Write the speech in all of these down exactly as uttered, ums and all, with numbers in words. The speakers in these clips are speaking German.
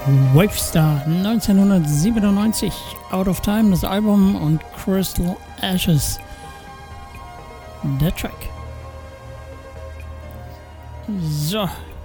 Wavestar neunzehnhundertsiebenundneunzig, Out of Time, das Album, und Crystal Ashes, der Track. So,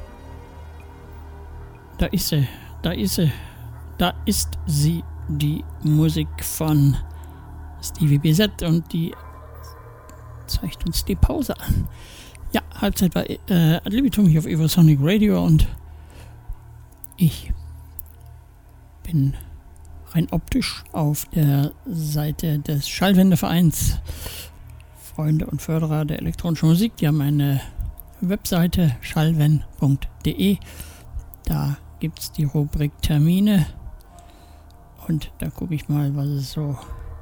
da ist sie, da ist sie, da ist sie, die Musik von Stevie B Z, und die zeigt uns die Pause an. Ja, Halbzeit war äh, Ad libitum hier auf Evosonic Radio, und ich bin rein optisch auf der Seite des Schallwendevereins Freunde und Förderer der elektronischen Musik. Die haben eine Webseite schallwen punkt de. Da gibt es die Rubrik Termine, und da gucke ich mal, was es so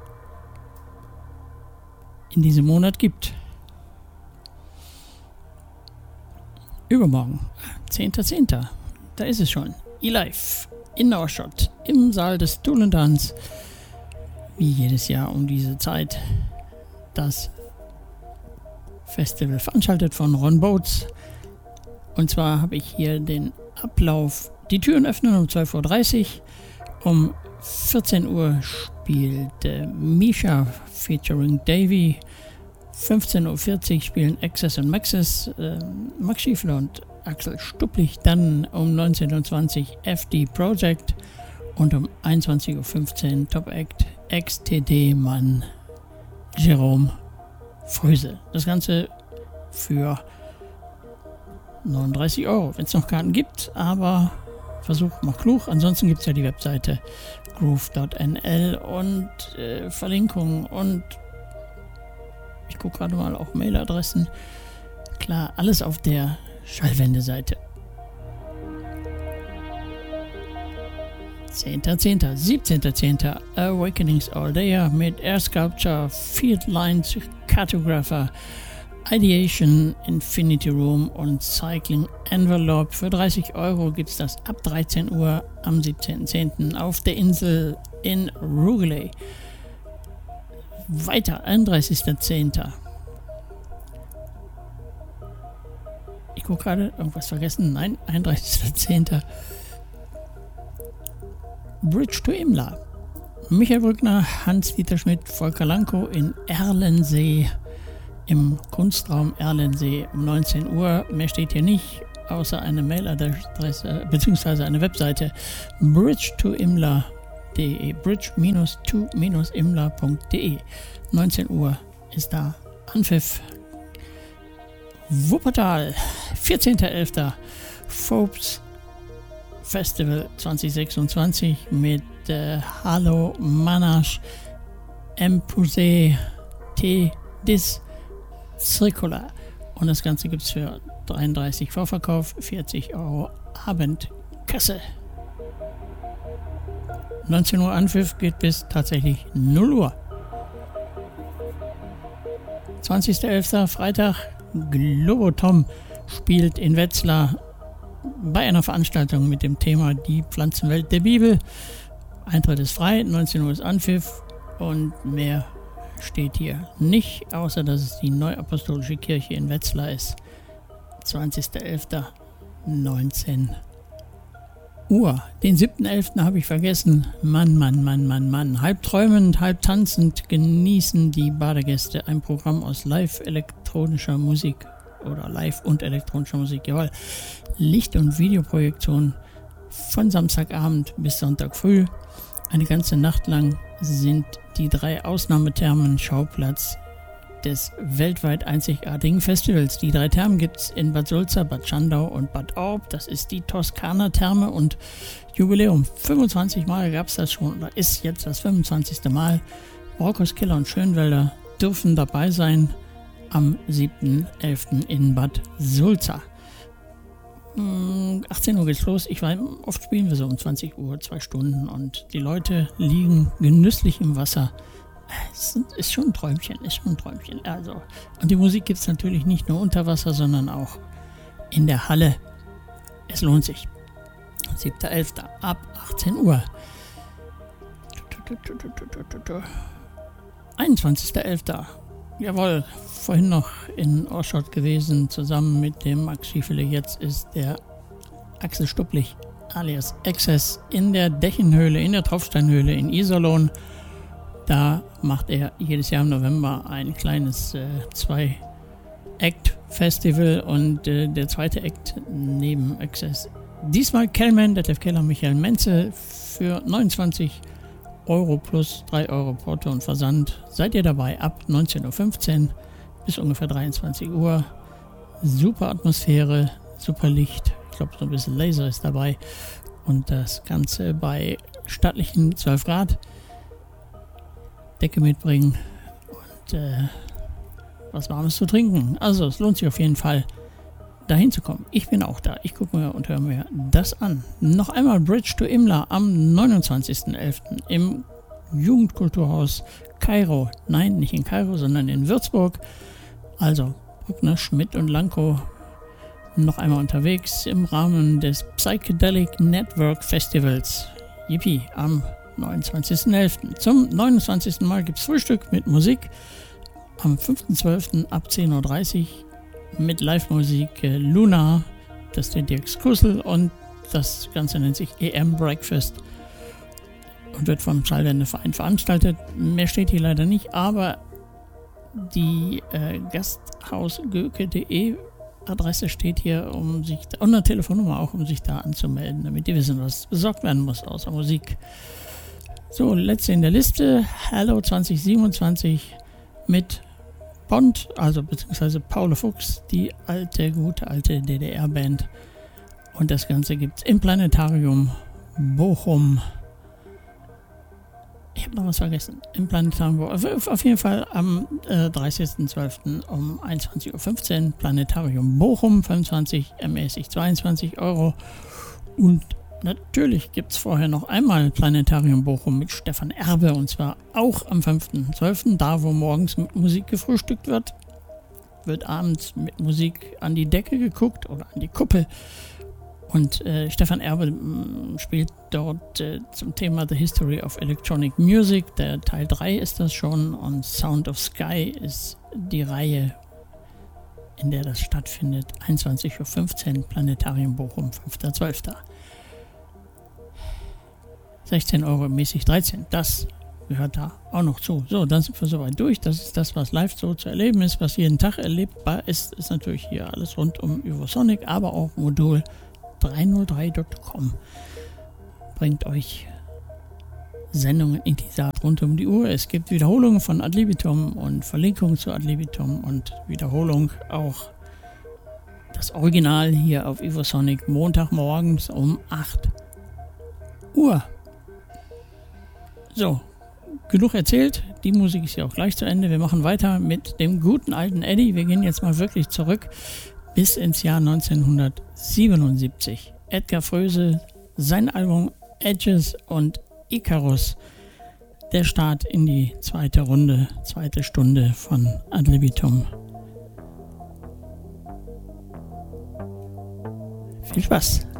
in diesem Monat gibt. Übermorgen, zehnter zehnter Da ist es schon. E-Live in Norrshot im Saal des Tool and Dance. Wie jedes Jahr um diese Zeit. Das Festival veranstaltet von Ron Boats. Und zwar habe ich hier den Ablauf. Die Türen öffnen um zwölf Uhr dreißig. Um vierzehn Uhr spielt äh, Misha featuring Davey. fünfzehn Uhr vierzig spielen Access und Maxis, äh, Max Schiefler und Axel Stupplich. Dann um neunzehn Uhr zwanzig F D Project und um einundzwanzig Uhr fünfzehn Top Act X T D-Mann Jerome Fröse. Das Ganze für neununddreißig Euro, wenn es noch Karten gibt, aber Versuch macht klug. Ansonsten gibt es ja die Webseite groove punkt n l und äh, Verlinkungen, und ich gucke gerade mal auch Mailadressen. Klar, alles auf der Schallwende-Seite. zehnter zehnter siebzehnter zehnter Awakenings All Day mit Air Sculpture, Field Lines Cartographer, Ideation, Infinity Room und Cycling Envelope. Für dreißig Euro gibt es das ab dreizehn Uhr am siebzehnten zehnten auf der Insel in Rugeley. Weiter, einunddreißigster zehnter Ich gucke gerade, irgendwas vergessen? Nein, einunddreißigster zehnter Bridge to Imla. Michael Brückner, Hans-Dieter Schmidt, Volker Lankow in Erlensee, im Kunstraum Erlensee um neunzehn Uhr. Mehr steht hier nicht, außer eine Mailadresse bzw. eine Webseite bridge to imla punkt de, bridge to imla punkt de. neunzehn Uhr ist da Anpfiff. Wuppertal, vierzehnter elfter Phobes Festival zwanzig sechsundzwanzig mit äh, Halo Manache, Empuse, T, Dis, Circular. Und das Ganze gibt es für dreiunddreißig Vorverkauf, vierzig Euro Abendkasse. neunzehn Uhr Anpfiff, geht bis tatsächlich null Uhr. zwanzigster elfter Freitag, Globotom spielt in Wetzlar bei einer Veranstaltung mit dem Thema Die Pflanzenwelt der Bibel. Eintritt ist frei, neunzehn Uhr ist Anpfiff, und mehr steht hier nicht, außer dass es die Neuapostolische Kirche in Wetzlar ist. zwanzigster elfter neunzehn Uhr. Den siebten elften habe ich vergessen. Mann, Mann, Mann, Mann, Mann. Halb träumend, halb tanzend genießen die Badegäste ein Programm aus live-elektronischer Musik oder live- und elektronischer Musik. Jawohl. Licht- und Videoprojektion von Samstagabend bis Sonntag früh. Eine ganze Nacht lang sind die drei Ausnahmethermen Schauplatz des weltweit einzigartigen Festivals. Die drei Thermen gibt es in Bad Sulza, Bad Schandau und Bad Orb. Das ist die Toskana-Therme, und Jubiläum. fünfundzwanzig Mal gab es das schon, oder ist jetzt das fünfundzwanzigste Mal. Rockers, Killer und Schönwälder dürfen dabei sein am siebten elften in Bad Sulza. achtzehn Uhr geht's los. Ich weiß, oft spielen wir so um zwanzig Uhr, zwei Stunden, und die Leute liegen genüsslich im Wasser. Es ist schon ein Träumchen, ist schon ein Träumchen. Also, und die Musik gibt es natürlich nicht nur unter Wasser, sondern auch in der Halle. Es lohnt sich. siebter elfter ab achtzehn Uhr. einundzwanzigster elfter Jawohl, vorhin noch in Orschot gewesen, zusammen mit dem Max Schiefele. Jetzt ist der Axel Stupplich alias Access in der Dächenhöhle, in der Tropfsteinhöhle in Iserlohn. Da macht er jedes Jahr im November ein kleines äh, Zwei-Act-Festival und äh, der zweite Act neben Access. Diesmal Kellman, Detlef Keller, Michael Menze für neunundzwanzig Euro plus drei Euro Porto und Versand. Seid ihr dabei ab neunzehn Uhr fünfzehn bis ungefähr dreiundzwanzig Uhr. Super Atmosphäre, super Licht. Ich glaube, so ein bisschen Laser ist dabei. Und das Ganze bei stattlichen zwölf Grad. Decke mitbringen und äh, was Warmes zu trinken. Also es lohnt sich auf jeden Fall, dahin zu kommen. Ich bin auch da. Ich gucke mir und höre mir das an. Noch einmal Bridge to Imla am neunundzwanzigsten elften im Jugendkulturhaus Kairo. Nein, nicht in Kairo, sondern in Würzburg. Also Bruckner, Schmidt und Lanko noch einmal unterwegs im Rahmen des Psychedelic Network Festivals. Yippie, am neunundzwanzigsten elften Zum neunundzwanzigsten Mal gibt es Frühstück mit Musik. Am fünften zwölften ab zehn Uhr dreißig mit Live-Musik äh, Luna, das ist der Dirk Skussel und das Ganze nennt sich E M Breakfast und wird vom Schallwendeverein veranstaltet. Mehr steht hier leider nicht, aber die äh, gasthausgöke punkt de Adresse steht hier, um sich da, und eine Telefonnummer auch, um sich da anzumelden, damit die wissen, was besorgt werden muss außer Musik. So, letzte in der Liste, Hello zwanzig siebenundzwanzig mit Bond, also beziehungsweise Paul Fuchs, die alte, gute alte D D R-Band. Und das Ganze gibt es im Planetarium Bochum. Ich habe noch was vergessen. Im Planetarium Bochum. Auf, auf jeden Fall am äh, dreißigsten zwölften um einundzwanzig Uhr fünfzehn Planetarium Bochum, fünfundzwanzig, ermäßigt zweiundzwanzig Euro. Und natürlich gibt es vorher noch einmal Planetarium Bochum mit Stefan Erbe und zwar auch am fünften zwölften Da, wo morgens mit Musik gefrühstückt wird, wird abends mit Musik an die Decke geguckt oder an die Kuppel. Und äh, Stefan Erbe m, spielt dort äh, zum Thema The History of Electronic Music. Der Teil drei ist das schon und Sound of Sky ist die Reihe, in der das stattfindet. einundzwanzig Uhr fünfzehn Planetarium Bochum, fünfter zwölfter sechzehn Euro mäßig dreizehn. Das gehört da auch noch zu. So, dann sind wir soweit durch. Das ist das, was live so zu erleben ist, was jeden Tag erlebbar ist. Ist natürlich hier alles rund um Ivosonic, aber auch Modul dreihundertdrei Punkt com bringt euch Sendungen in dieser Art rund um die Uhr. Es gibt Wiederholungen von Ad libitum und Verlinkungen zu Ad libitum und Wiederholung auch das Original hier auf Ivosonic Montagmorgens um acht Uhr. So, genug erzählt. Die Musik ist ja auch gleich zu Ende. Wir machen weiter mit dem guten alten Eddie. Wir gehen jetzt mal wirklich zurück bis ins Jahr neunzehnhundertsiebenundsiebzig. Edgar Froese, sein Album Edges und Icarus. Der Start in die zweite Runde, zweite Stunde von Ad libitum. Viel Spaß!